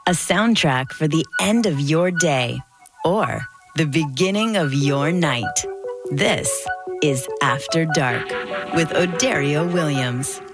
A soundtrack for the end of your day or the beginning of your night. This is After Dark with Odario Williams.